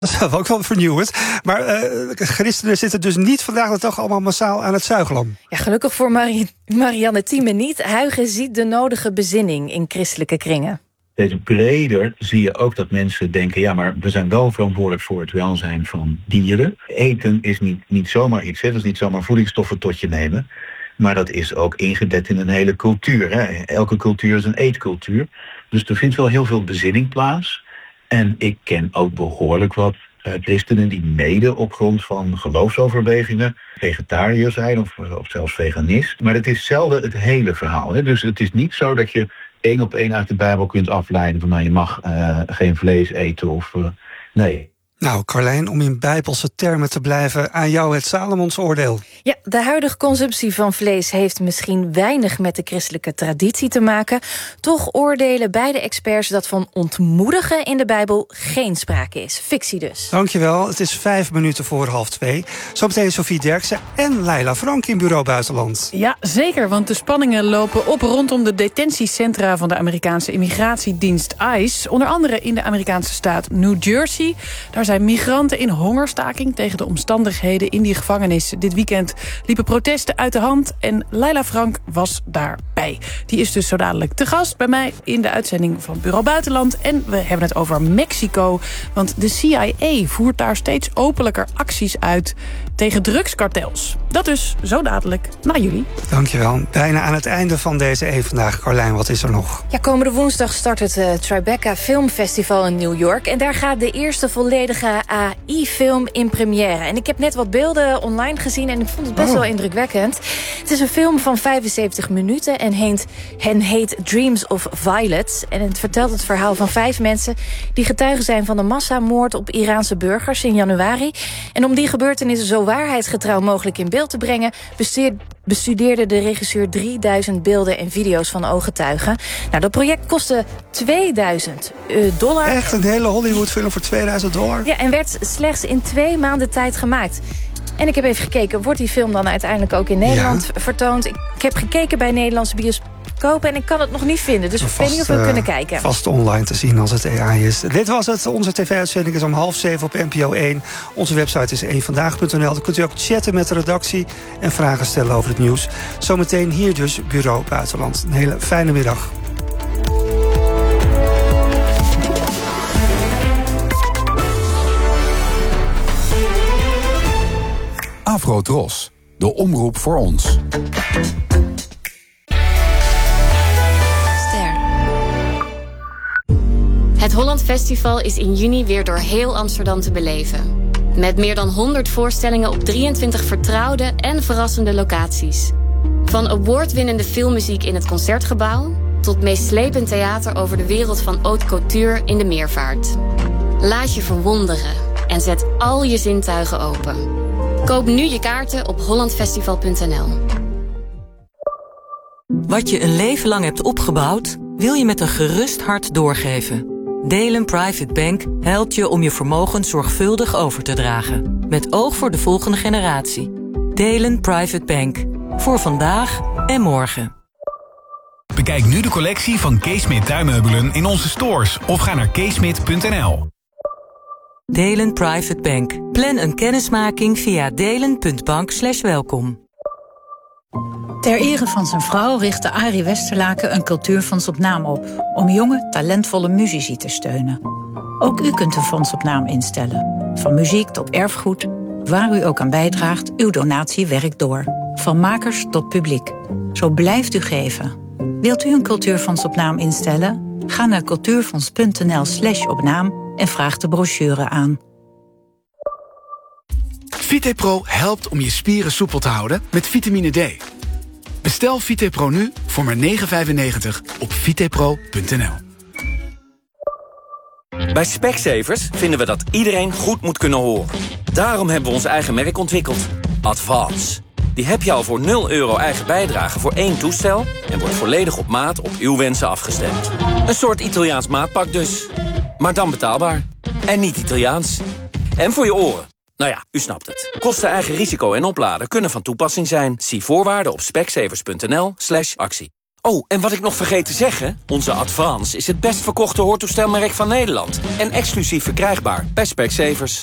Dat is ook wel vernieuwend. Maar christenen zitten dus niet vandaag de dag allemaal massaal aan het zuiglam. Ja, gelukkig voor Marianne Thieme niet. Huigen ziet de nodige bezinning in christelijke kringen. Steeds breder zie je ook dat mensen denken, ja, maar we zijn wel verantwoordelijk voor het welzijn van dieren. Eten is niet zomaar iets, hè. Dat is niet zomaar voedingsstoffen tot je nemen. Maar dat is ook ingebed in een hele cultuur. Hè. Elke cultuur is een eetcultuur. Dus er vindt wel heel veel bezinning plaats. En ik ken ook behoorlijk wat christenen die mede op grond van geloofsoverwegingen vegetariër zijn of zelfs veganist. Maar het is zelden het hele verhaal. Hè. Dus het is niet zo dat je 1 op 1 uit de Bijbel kunt afleiden van nou, je mag geen vlees eten of nee. Nou, Carlijn, om in bijbelse termen te blijven, aan jou het Salomonsoordeel. Ja, de huidige consumptie van vlees heeft misschien weinig met de christelijke traditie te maken. Toch oordelen beide experts dat van ontmoedigen in de Bijbel geen sprake is. Fictie dus. Dankjewel, het is 5 minuten voor 1:30. Zometeen Sofie Derksen en Laila Frank in Bureau Buitenland. Ja, zeker, want de spanningen lopen op rondom de detentiecentra van de Amerikaanse immigratiedienst ICE. Onder andere in de Amerikaanse staat New Jersey. Daar zijn migranten in hongerstaking tegen de omstandigheden in die gevangenis. Dit weekend liepen protesten uit de hand en Laila Frank was daarbij. Die is dus zo dadelijk te gast bij mij in de uitzending van Bureau Buitenland. En we hebben het over Mexico, want de CIA voert daar steeds openlijker acties uit tegen drugskartels. Dat dus zo dadelijk na jullie. Dankjewel. Bijna aan het einde van deze Eén Vandaag. Carlijn, wat is er nog? Ja, komende woensdag start het Tribeca Filmfestival in New York. En daar gaat de eerste volledige AI-film in première. En ik heb net wat beelden online gezien en ik vond het best wel indrukwekkend. Het is een film van 75 minuten en heet Dreams of Violet. En het vertelt het verhaal van 5 mensen die getuigen zijn van de massamoord op Iraanse burgers in januari. En om die gebeurtenissen zo waarheidsgetrouw mogelijk in beeld te brengen, bestudeerde de regisseur 3000 beelden en video's van ooggetuigen. Nou, dat project kostte $2000. Echt een hele Hollywoodfilm voor $2000? Ja, en werd slechts in 2 maanden tijd gemaakt. En ik heb even gekeken, wordt die film dan uiteindelijk ook in Nederland vertoond? Ik heb gekeken bij Nederlandse bioscopen en ik kan het nog niet vinden. Dus ik weet niet of we kunnen kijken. Vast online te zien als het AI is. Dit was het. Onze tv-uitzending is om 6:30 op NPO 1. Onze website is eenvandaag.nl. Dan kunt u ook chatten met de redactie en vragen stellen over het nieuws. Zometeen hier dus Bureau Buitenland. Een hele fijne middag. Afro-Tros, de omroep voor ons. Het Holland Festival is in juni weer door heel Amsterdam te beleven. Met meer dan 100 voorstellingen op 23 vertrouwde en verrassende locaties. Van awardwinnende filmmuziek in het Concertgebouw tot meeslepend theater over de wereld van haute couture in de Meervaart. Laat je verwonderen en zet al je zintuigen open. Koop nu je kaarten op hollandfestival.nl. Wat je een leven lang hebt opgebouwd, wil je met een gerust hart doorgeven. Delen Private Bank helpt je om je vermogen zorgvuldig over te dragen. Met oog voor de volgende generatie. Delen Private Bank. Voor vandaag en morgen. Bekijk nu de collectie van Keesmit tuinmeubelen in onze stores of ga naar keesmit.nl. Delen Private Bank. Plan een kennismaking via delen.bank/welkom. Ter ere van zijn vrouw richtte Arie Westerlaken een cultuurfonds op naam op, om jonge, talentvolle muzici te steunen. Ook u kunt een fonds op naam instellen. Van muziek tot erfgoed, waar u ook aan bijdraagt, uw donatie werkt door. Van makers tot publiek. Zo blijft u geven. Wilt u een cultuurfonds op naam instellen? Ga naar cultuurfonds.nl/opnaam en vraag de brochure aan. VitePro helpt om je spieren soepel te houden met vitamine D. Bestel VitePro nu voor maar €9,95 op vitepro.nl. Bij Specsavers vinden we dat iedereen goed moet kunnen horen. Daarom hebben we ons eigen merk ontwikkeld. Advance. Die heb je al voor €0 eigen bijdrage voor 1 toestel en wordt volledig op maat op uw wensen afgestemd. Een soort Italiaans maatpak dus. Maar dan betaalbaar. En niet Italiaans. En voor je oren. Nou ja, u snapt het. Kosten, eigen risico en opladen kunnen van toepassing zijn. Zie voorwaarden op specsavers.nl/actie. Oh, en wat ik nog vergeet te zeggen... onze Advance is het best verkochte hoortoestelmerk van Nederland. En exclusief verkrijgbaar bij Specsavers.